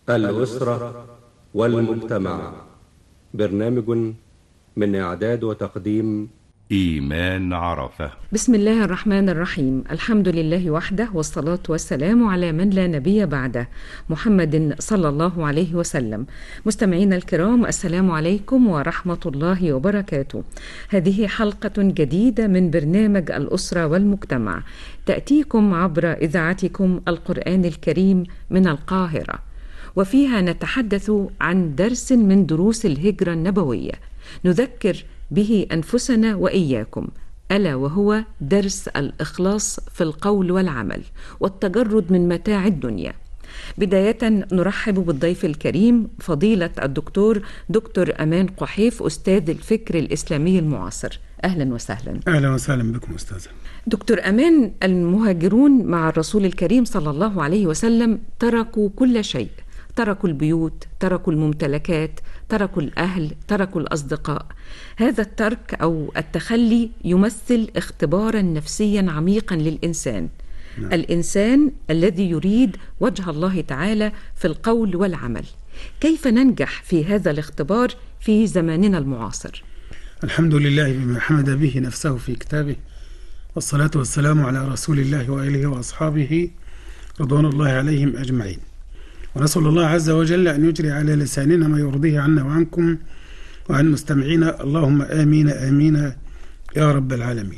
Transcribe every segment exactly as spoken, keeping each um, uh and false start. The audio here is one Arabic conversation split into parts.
الأسرة والمجتمع. برنامج من إعداد وتقديم إيمان عرفة. بسم الله الرحمن الرحيم. الحمد لله وحده، والصلاة والسلام على من لا نبي بعده، محمد صلى الله عليه وسلم. مستمعينا الكرام، السلام عليكم ورحمة الله وبركاته. هذه حلقة جديدة من برنامج الأسرة والمجتمع، تأتيكم عبر إذاعتكم القرآن الكريم من القاهرة، وفيها نتحدث عن درس من دروس الهجرة النبوية، نذكر به أنفسنا وإياكم، ألا وهو درس الإخلاص في القول والعمل والتجرد من متاع الدنيا. بداية نرحب بالضيف الكريم فضيلة الدكتور دكتور أمان قحيف، أستاذ الفكر الإسلامي المعاصر. أهلا وسهلا. أهلا وسهلا بكم أستاذة دكتور أمان. المهاجرون مع الرسول الكريم صلى الله عليه وسلم تركوا كل شيء، تركوا البيوت، تركوا الممتلكات، تركوا الأهل، تركوا الأصدقاء. هذا الترك أو التخلي يمثل اختبارا نفسيا عميقا للإنسان. نعم. الإنسان الذي يريد وجه الله تعالى في القول والعمل. كيف ننجح في هذا الاختبار في زماننا المعاصر؟ الحمد لله بما حمد به نفسه في كتابه، والصلاة والسلام على رسول الله وآله وأصحابه رضوان الله عليهم أجمعين. ونسأل الله عز وجل أن يجري على لساننا ما يرضيه عنا وعنكم وعن مستمعينا، اللهم آمين آمين يا رب العالمين.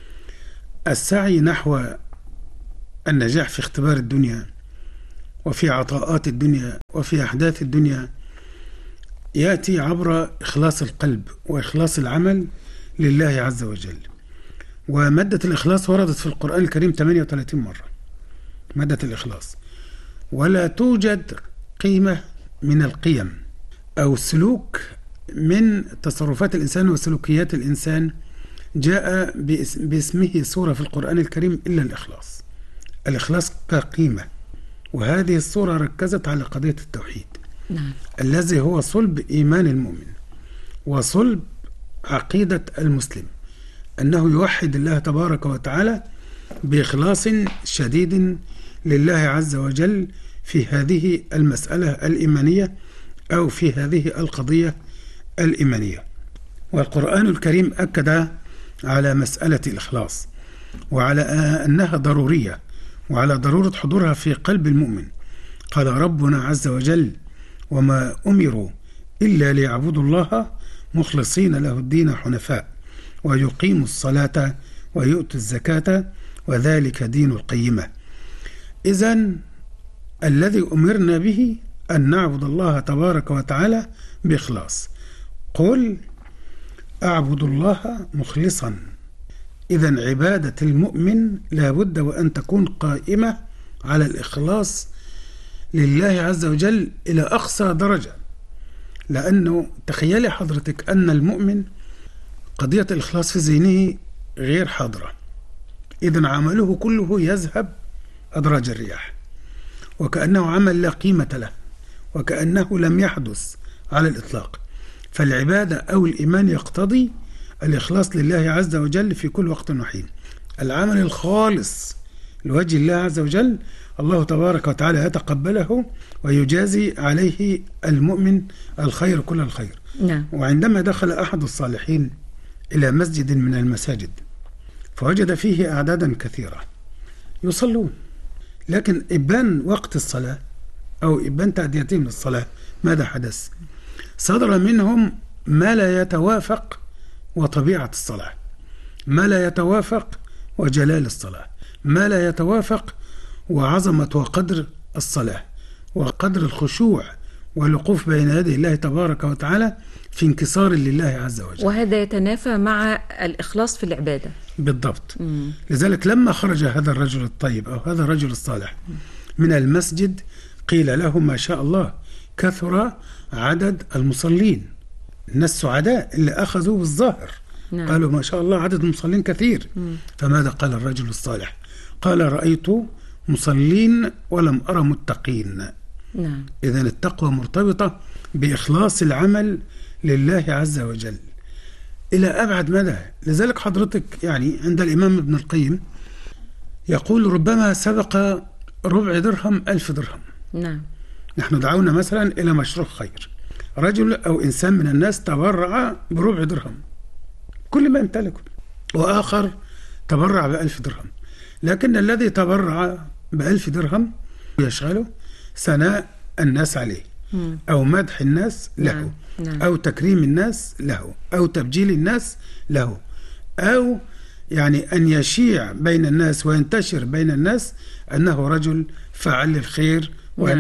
السعي نحو النجاح في اختبار الدنيا وفي عطاءات الدنيا وفي أحداث الدنيا يأتي عبر إخلاص القلب وإخلاص العمل لله عز وجل. ومادة الإخلاص وردت في القرآن الكريم ثمانية وثلاثين مرة، مادة الإخلاص. ولا توجد قيمة من القيم أو سلوك من تصرفات الإنسان وسلوكيات الإنسان جاء باسمه سورة في القرآن الكريم إلا الإخلاص. الإخلاص كقيمة، وهذه السورة ركزت على قضية التوحيد. نعم. الذي هو صلب إيمان المؤمن وصلب عقيدة المسلم، أنه يوحد الله تبارك وتعالى بإخلاص شديد لله عز وجل في هذه المسألة الإيمانية أو في هذه القضية الإيمانية. والقرآن الكريم أكد على مسألة الإخلاص وعلى أنها ضرورية وعلى ضرورة حضورها في قلب المؤمن. قال ربنا عز وجل: وما أمروا إلا ليعبدوا الله مخلصين له الدين حنفاء ويقيموا الصلاة ويؤتوا الزكاة وذلك دين القيمة. إذن الذي أمرنا به أن نعبد الله تبارك وتعالى بإخلاص. قل أعبد الله مخلصا. إذن عبادة المؤمن لابد وأن تكون قائمة على الإخلاص لله عز وجل إلى أقصى درجة، لأنه تخيلي حضرتك أن المؤمن قضية الإخلاص في ذهنه غير حاضرة، إذن عمله كله يذهب أدراج الرياح، وكأنه عمل لا قيمة له، وكأنه لم يحدث على الإطلاق. فالعبادة أو الإيمان يقتضي الإخلاص لله عز وجل في كل وقت وحين. العمل الخالص لوجه الله عز وجل الله تبارك وتعالى يتقبله ويجازي عليه المؤمن الخير كل الخير. نعم. وعندما دخل أحد الصالحين إلى مسجد من المساجد فوجد فيه أعدادا كثيرة يصلون، لكن إبان وقت الصلاة أو إبان تأديتهم للصلاة ماذا حدث؟ صدر منهم ما لا يتوافق وطبيعة الصلاة، ما لا يتوافق وجلال الصلاة، ما لا يتوافق وعظمة وقدر الصلاة وقدر الخشوع والوقوف بين يدي الله تبارك وتعالى في انكسار لله عز وجل. وهذا يتنافى مع الإخلاص في العبادة. بالضبط. مم. لذلك لما خرج هذا الرجل الطيب أو هذا الرجل الصالح من المسجد قيل له: ما شاء الله، كثر عدد المصلين. الناس سعداء اللي أخذوا بالظاهر. نعم. قالوا: ما شاء الله، عدد المصلين كثير. مم. فماذا قال الرجل الصالح؟ قال: رأيت مصلين ولم أرى متقين. نعم. إذن التقوى مرتبطة بإخلاص العمل لله عز وجل إلى أبعد مدى. لذلك حضرتك يعني عند الإمام ابن القيم يقول: ربما سبق ربع درهم ألف درهم. نعم. نحن دعونا مثلا إلى مشروع خير، رجل أو إنسان من الناس تبرع بربع درهم كل ما يمتلكه، وآخر تبرع بألف درهم، لكن الذي تبرع بألف درهم يشغله ثناء الناس عليه، أو مدح الناس له، أو تكريم الناس له، أو تبجيل الناس له، أو يعني أن يشيع بين الناس وينتشر بين الناس أنه رجل فعل الخير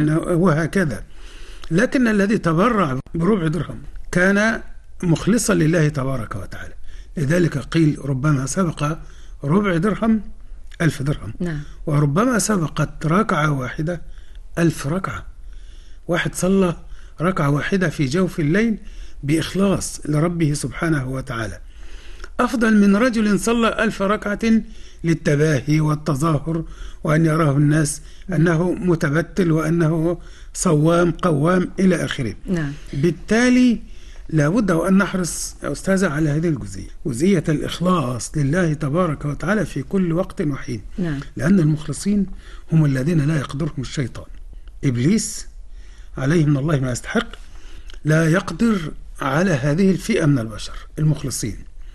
وهكذا. لكن الذي تبرع بربع درهم كان مخلصا لله تبارك وتعالى، لذلك قيل ربما سبق ربع درهم ألف درهم، نعم. وربما سبقت ركعة واحدة ألف ركعة. واحد صلى ركعة واحدة في جوف الليل بإخلاص لربه سبحانه وتعالى أفضل من رجل صلى ألف ركعة للتباهي والتظاهر، وأن يراه الناس أنه متبتل وأنه صوام قوام إلى آخره. نعم. بالتالي لابد وأن نحرص يا أستاذة على هذه الجزئية، جزئية الإخلاص لله تبارك وتعالى في كل وقت وحين. نعم. لأن المخلصين هم الذين لا يقدرهم الشيطان. إبليس عليه من الله ما يستحق لا يقدر على هذه الفئة من البشر المخلصين.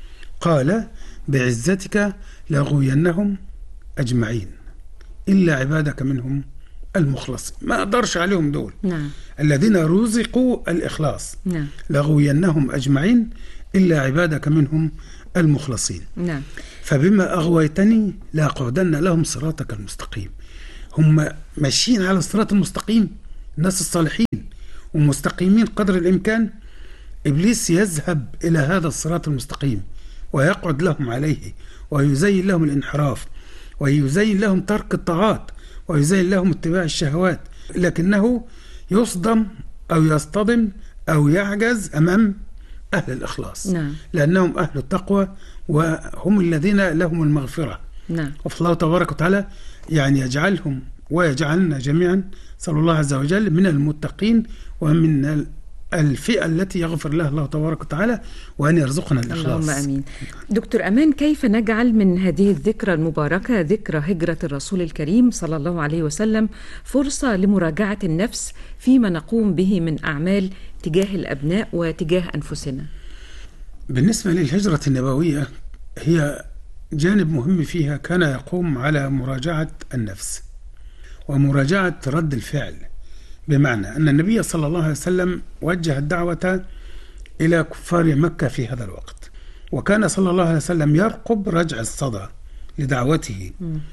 قال بعزتك لأغوينهم أجمعين إلا عبادك منهم المخلصين. ما أقدرش عليهم دول. نعم. الذين رزقوا الإخلاص. نعم. لأغوينهم أجمعين إلا عبادك منهم المخلصين. نعم. فبما أغويتني لأقعدن لهم صراطك المستقيم. هم ماشيين على الصراط المستقيم، الناس الصالحين ومستقيمين قدر الإمكان. إبليس يذهب إلى هذا الصراط المستقيم ويقعد لهم عليه ويزين لهم الانحراف ويزين لهم ترك الطاعات ويزين لهم اتباع الشهوات، لكنه يصدم أو يصطدم أو يعجز أمام أهل الإخلاص. نعم. لأنهم أهل التقوى وهم الذين لهم المغفرة. نعم. فالله تبارك وتعالى يعني يجعلهم ويجعلنا جميعا صلى الله عز وجل من المتقين ومن الفئة التي يغفر لها الله تبارك وتعالى، وأن يرزقنا الإخلاص. اللهم أمين. دكتور أمان، كيف نجعل من هذه الذكرى المباركة، ذكرى هجرة الرسول الكريم صلى الله عليه وسلم، فرصة لمراجعة النفس فيما نقوم به من أعمال تجاه الأبناء وتجاه أنفسنا؟ بالنسبة للهجرة النبوية هي جانب مهم فيها كان يقوم على مراجعة النفس ومراجعة رد الفعل، بمعنى أن النبي صلى الله عليه وسلم وجه الدعوة إلى كفار مكة في هذا الوقت، وكان صلى الله عليه وسلم يرقب رجع الصدى لدعوته،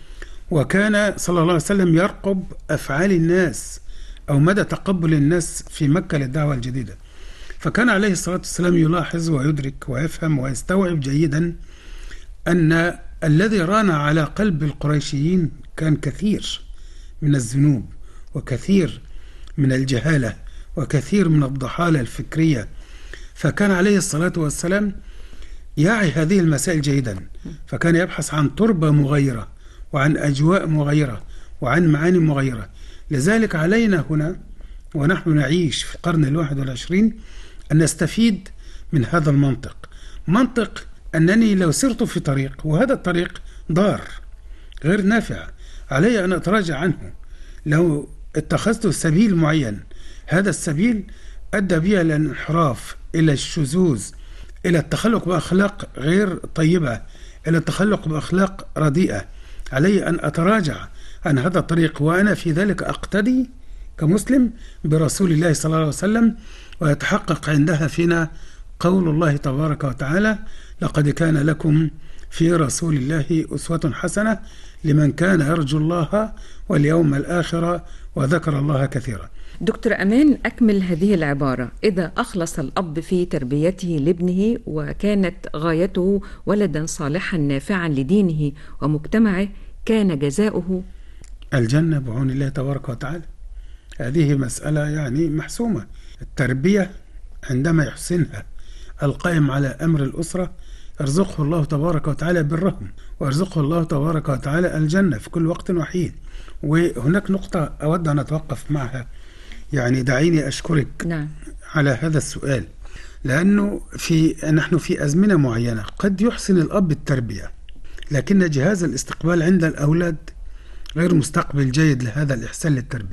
وكان صلى الله عليه وسلم يرقب أفعال الناس أو مدى تقبل الناس في مكة للدعوة الجديدة. فكان عليه الصلاة والسلام يلاحظ ويدرك ويفهم ويستوعب جيدا أن الذي ران على قلب القريشيين كان كثير من الذنوب وكثير من الجهالة وكثير من الضحالة الفكرية. فكان عليه الصلاة والسلام يعي هذه المسائل جيدا، فكان يبحث عن تربة مغيرة وعن أجواء مغيرة وعن معاني مغيرة. لذلك علينا هنا ونحن نعيش في القرن الواحد والعشرين أن نستفيد من هذا المنطق، منطق أنني لو سرت في طريق وهذا الطريق ضار غير نافع علي أن أتراجع عنه. لو اتخذت سبيل معين هذا السبيل أدى بي إلى الانحراف، إلى الشذوذ، إلى التخلق بأخلاق غير طيبة، إلى التخلق بأخلاق رديئة، علي أن أتراجع عن هذا الطريق، وأنا في ذلك أقتدي كمسلم برسول الله صلى الله عليه وسلم، ويتحقق عندها فينا قول الله تبارك وتعالى: لقد كان لكم في رسول الله أسوة حسنة لمن كان يرجو الله واليوم الآخر وذكر الله كثيرا. دكتور أمان، أكمل هذه العبارة: إذا أخلص الأب في تربيته لابنه وكانت غايته ولدا صالحا نافعا لدينه ومجتمعه كان جزاؤه الجنة بعون الله تبارك وتعالى. هذه مسألة يعني محسومة. التربية عندما يحسنها القائم على أمر الأسرة يرزقه الله تبارك وتعالى برهم، ويرزقه الله تبارك وتعالى الجنة في كل وقت وحين. وهناك نقطة أود أن أتوقف معها، يعني دعيني أشكرك نعم. على هذا السؤال، لأنه في نحن في أزمنة معينة قد يحسن الأب التربية، لكن جهاز الاستقبال عند الأولاد غير مستقبل جيد لهذا الإحسان للتربية.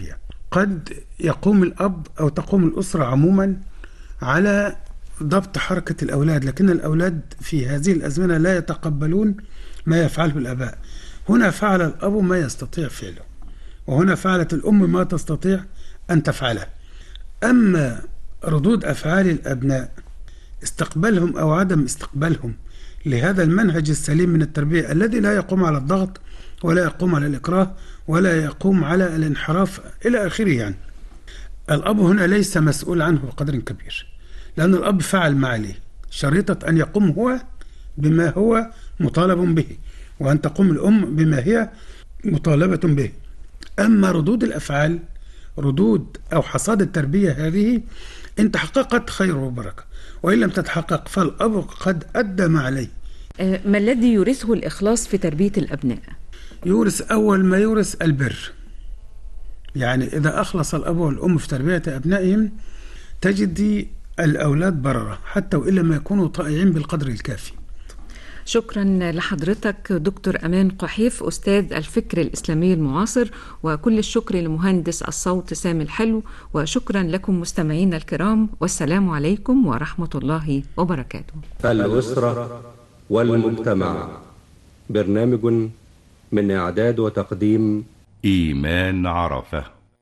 قد يقوم الأب أو تقوم الأسرة عموما على ضبط حركة الأولاد، لكن الأولاد في هذه الأزمنة لا يتقبلون ما يفعله الآباء. هنا فعل الأب ما يستطيع فعله، وهنا فعلت الأم ما تستطيع أن تفعله. أما ردود أفعال الأبناء، استقبالهم أو عدم استقبالهم لهذا المنهج السليم من التربية الذي لا يقوم على الضغط ولا يقوم على الإكراه ولا يقوم على الانحراف إلى آخره، يعني الأب هنا ليس مسؤول عنه بقدر كبير، لأن الأب فعل ما عليه، شريطة أن يقوم هو بما هو مطالب به، وأن تقوم الأم بما هي مطالبة به. أما ردود الأفعال، ردود أو حصاد التربية هذه إن تحققت خير وبركة، وإن لم تتحقق فالأب قد أدى ما عليه. ما الذي يورثه الإخلاص في تربية الأبناء؟ يورث أول ما يورث البر، يعني إذا أخلص الأب والأم في تربية أبنائهم تجد الأولاد بررة حتى وإن لم يكونوا طائعين بالقدر الكافي. شكرا لحضرتك دكتور أمان قحيف، أستاذ الفكر الإسلامي المعاصر، وكل الشكر لمهندس الصوت سامي الحلو، وشكرا لكم مستمعينا الكرام، والسلام عليكم ورحمة الله وبركاته. الأسرة والمجتمع، برنامج من إعداد وتقديم إيمان عرفة.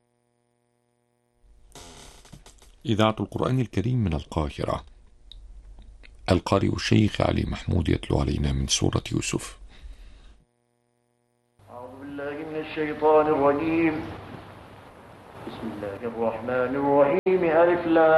إذاعة القرآن الكريم من القاهرة. القارئ الشيخ علي محمود يتلو علينا من سورة يوسف. أعوذ بالله من الشيطان الرجيم. بسم الله الرحمن الرحيم. ألف لام